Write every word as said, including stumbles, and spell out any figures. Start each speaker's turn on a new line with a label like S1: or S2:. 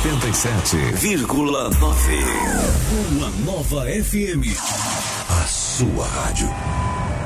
S1: noventa e sete vírgula nove. Uma nova F M. A sua rádio.